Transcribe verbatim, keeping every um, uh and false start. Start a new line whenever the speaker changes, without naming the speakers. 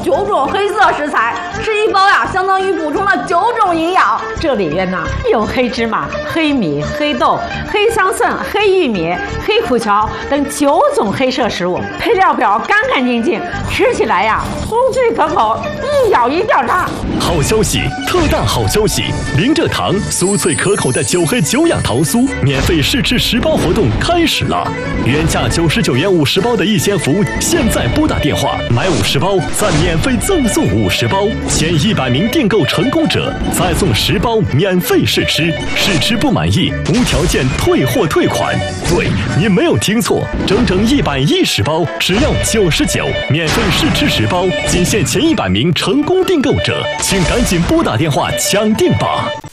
九种黑色食材，吃一包呀，相当于补充了九种营养。
这里边呢有黑芝麻、黑米、黑豆、黑桑葚、黑玉米、黑苦荞等九种黑色食物，配料表干干净净，吃起来呀酥脆可口，一咬一掉渣。
好消息，特大好消息！零蔗糖、酥脆可口的九黑九养桃酥免费试吃十包活动开始了，原价九十九元五十包的一千服，现在拨打电话买五十包，再免费赠送五十包，前一百名订购成功者再送十包免费试吃，试吃不满意无条件退货退款。对，你没有听错，整整一百一十包，只要九十九，免费试吃十包，仅限前一百名成功订购者，请赶紧拨打电话抢订吧。